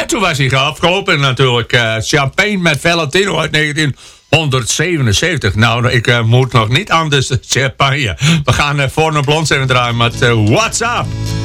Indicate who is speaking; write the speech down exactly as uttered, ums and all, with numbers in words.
Speaker 1: toen was hij afgelopen natuurlijk. Uh, Champagne met Valentino uit negentienhonderdzevenenzeventig. Nou, ik uh, moet nog niet anders champagne. We gaan uh, voor een blond even draaien met uh, What's Up?